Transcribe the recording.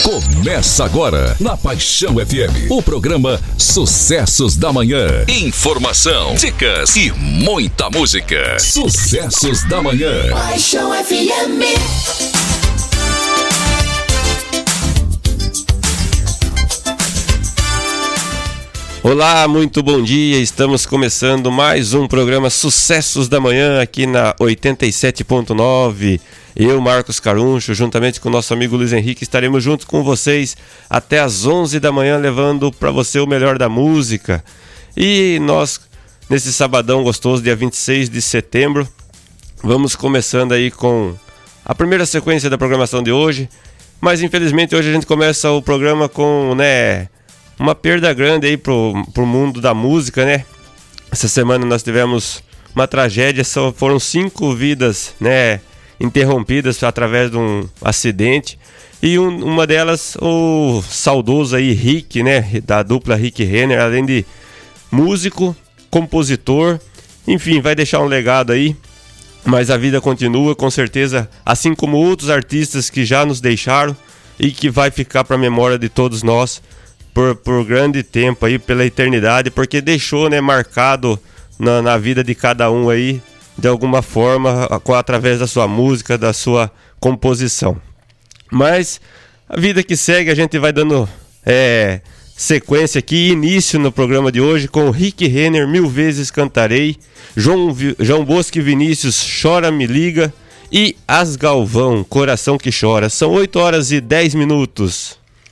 Começa agora, na Paixão FM, o programa Sucessos da Manhã. Informação, dicas e muita música. Sucessos da Manhã. Paixão FM. Olá, muito bom dia. Estamos começando mais um programa Sucessos da Manhã aqui na 87.9. Eu, Marcos Caruncho, juntamente com o nosso amigo Luiz Henrique, estaremos juntos com vocês até às 11 da manhã, levando para você o melhor da música. E nós, nesse sabadão gostoso, dia 26 de setembro, vamos começando aí com a primeira sequência da programação de hoje. Mas infelizmente hoje a gente começa o programa com, uma perda grande aí pro mundo da música, né? Essa semana nós tivemos uma tragédia, foram 5 vidas, interrompidas através de um acidente. E uma delas, o saudoso aí Rick, da dupla Rick Renner, além de músico, compositor, enfim, vai deixar um legado aí. Mas a vida continua, com certeza, assim como outros artistas que já nos deixaram e que vai ficar para a memória de todos nós por grande tempo aí, pela eternidade, porque deixou, marcado na vida de cada um aí, de alguma forma, através da sua música, da sua composição. Mas a vida que segue, a gente vai dando sequência aqui, início no programa de hoje com Rick Renner, Mil Vezes Cantarei, João Bosco e Vinícius, Chora Me Liga, e As Galvão, Coração que Chora. São 8 horas e 10 minutos.